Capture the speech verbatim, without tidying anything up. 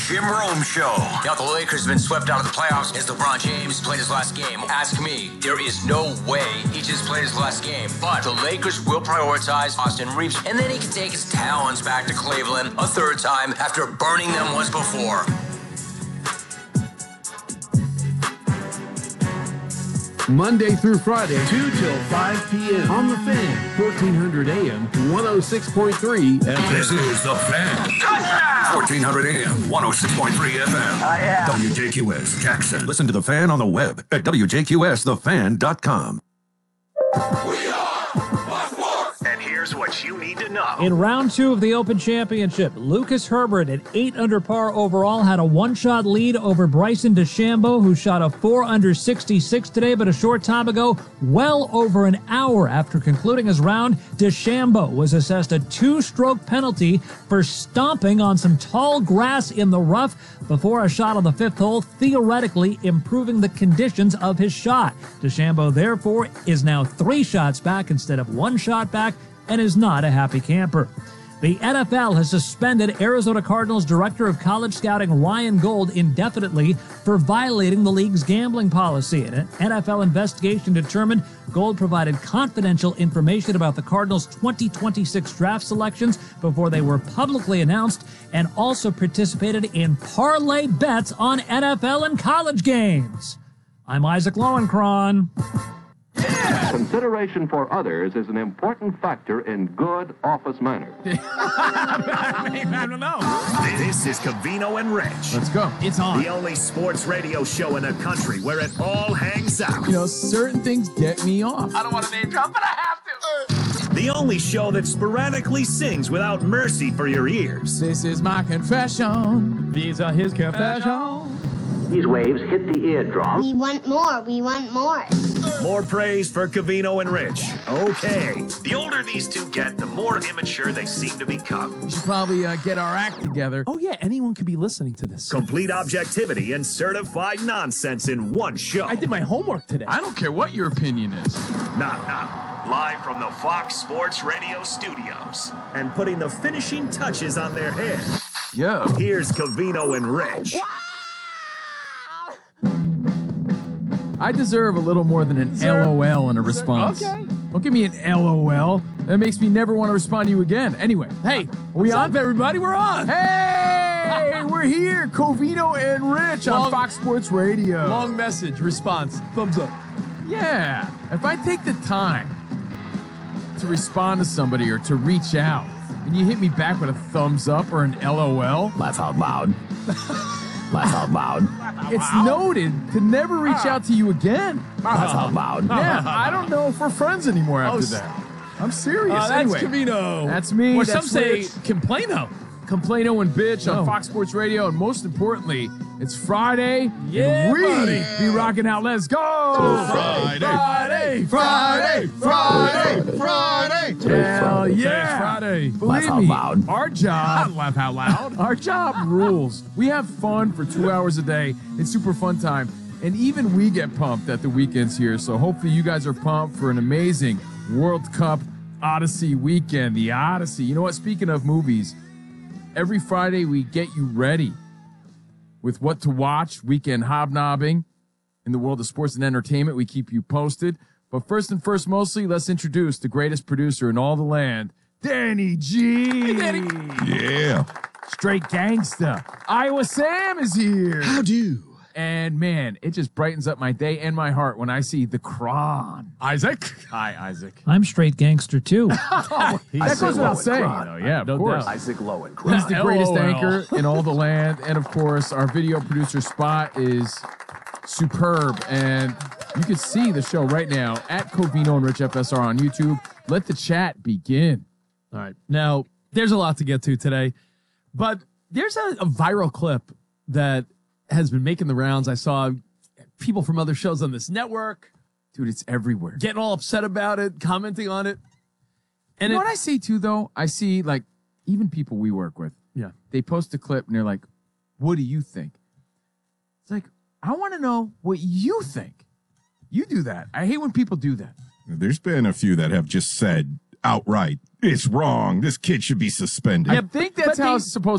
Jim Rome Show. Now, the Lakers have been swept out of the playoffs as LeBron James played his last game. Ask me, there is no way he just played his last game. But the Lakers will prioritize Austin Reeves, and then he can take his talents back to Cleveland a third time after burning them once before. Monday through Friday, two till five p.m. on The Fan, fourteen hundred A M, one oh six point three F M. This is The Fan. Touchdown! fourteen hundred A M, one oh six point three F M. I am. W J Q S, Jackson. Listen to The Fan on the web at W J Q S the fan dot com. We are Fox Sports. And here's what you need to know. In round two of the Open Championship, Lucas Herbert at eight under par overall had a one-shot lead over Bryson DeChambeau, who shot a four under sixty-six today, but a short time ago, well over an hour after concluding his round, DeChambeau was assessed a two-stroke penalty for stomping on some tall grass in the rough before a shot on the fifth hole, theoretically improving the conditions of his shot. DeChambeau, therefore, is now three shots back instead of one shot back, and is not a happy camper. The N F L has suspended Arizona Cardinals Director of College Scouting Ryan Gold indefinitely for violating the league's gambling policy. An N F L investigation determined Gold provided confidential information about the Cardinals' twenty twenty-six draft selections before they were publicly announced, and also participated in parlay bets on N F L and college games. I'm Isaac Lowenkron. Consideration for others is an important factor in good office manners. I don't know. This is Covino and Rich. Let's go. It's on. The only sports radio show in the country where it all hangs out. You know, certain things get me off. I don't want to name drop, but I have to. The only show that sporadically sings without mercy for your ears. This is my confession. These are his confessions. These waves hit the eardrum. We want more. We want more. More praise for Covino and Rich. Okay. The older these two get, the more immature they seem to become. We should probably uh, get our act together. Oh, yeah, anyone could be listening to this. Complete objectivity and certified nonsense in one show. I did my homework today. I don't care what your opinion is. Nah, nah. Live from the Fox Sports Radio studios. And putting the finishing touches on their head. Yeah. Here's Covino and Rich. I deserve a little more than an L O L in a response. Okay. Don't give me an L O L. That makes me never want to respond to you again. Anyway, hey, are we on? Up, everybody? We're on. Hey, we're here. Covino and Rich Long, on Fox Sports Radio. Long message, response, thumbs up. Yeah. If I take the time to respond to somebody or to reach out, and you hit me back with a thumbs up or an L O L, Laugh out loud. Laugh out loud. it's noted to never reach out to you again. Laugh out loud. Yeah, I don't know if we're friends anymore after Oh, that. I'm serious. Uh, that's anyway, Covino. That's me. Or that's some say Rich. Complaino. Complaino and Bitch on Oh. Fox Sports Radio, and most importantly, it's Friday. Yeah, and we buddy. be rocking out. Let's go! Friday. Friday, Friday, Friday, Friday. Hell yeah! Friday. Believe Laugh out me, loud. our job, Laugh out loud. our job rules. We have fun for two hours a day. It's super fun time, and even we get pumped at the weekends here. So hopefully, you guys are pumped for an amazing World Cup Odyssey weekend. The Odyssey. You know what? Speaking of movies. Every Friday, we get you ready with what to watch, weekend hobnobbing. In the world of sports and entertainment, we keep you posted. But first and first, mostly, let's introduce the greatest producer in all the land, Danny G. Hey, Danny. Yeah. Straight gangsta. Iowa Sam is here. How do? And man, it just brightens up my day and my heart when I see the Kron. Isaac. Hi, Isaac. I'm straight gangster, too. That goes without saying. You know, yeah, of No course. doubt. Isaac Lowenkron. He's the greatest L O L. anchor in all the land. And of course, our video producer Spot is superb. And you can see the show right now at Covino and Rich F S R on YouTube. Let the chat begin. All right. Now, there's a lot to get to today, but there's a, a viral clip that has been making the rounds. I saw people from other shows on this network. Dude, it's everywhere. Getting all upset about it, commenting on it. And you know it, what I see too, though? I see, like, even people we work with. Yeah. They post a clip and they're like, what do you think? It's like, I want to know what you think. You do that. I hate when people do that. There's been a few that have just said outright, it's wrong. This kid should be suspended. I think that's but how they- it's supposed